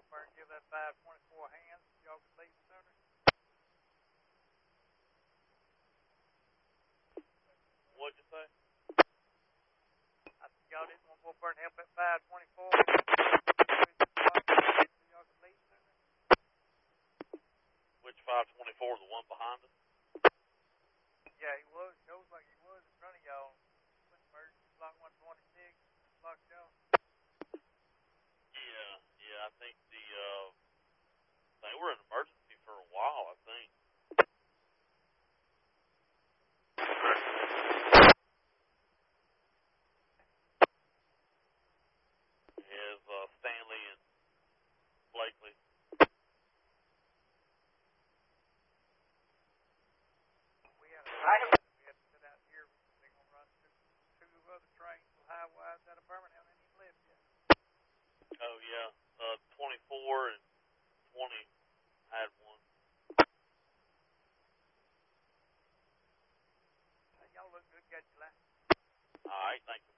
Westburn give that 524 hands. Y'all could leave sooner. What'd you say? I said y'all didn't want Westburn help at 524. Y'all could leave sooner. Which 524? The one behind us? Yeah, he was. Shows like he was in front of y'all. Westburn, block 126, blocked y'all. Yeah, I think they were in emergency for a while, I think. Is Stanley and Blakely. We had to sit out here. They're going to run two other trains with high wides out of Birmingham. They ain't even left yet. Oh, yeah. 24 and 20 had one. Y'all look good. Catch you later. All right, thank you.